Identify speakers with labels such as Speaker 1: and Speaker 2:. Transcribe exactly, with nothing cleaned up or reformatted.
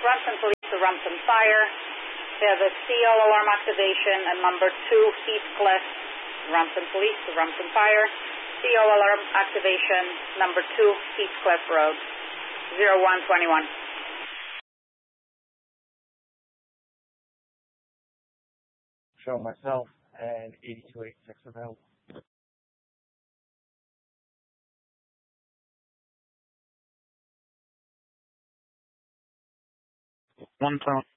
Speaker 1: Brampton Police to Brampton Fire. They have a C O alarm activation at number two Heathcliff. Brampton Police to Brampton Fire. C O alarm activation number two Heathcliff Road. zero one twenty-one.
Speaker 2: Show myself and eighty-two eighty-six available.
Speaker 3: One point.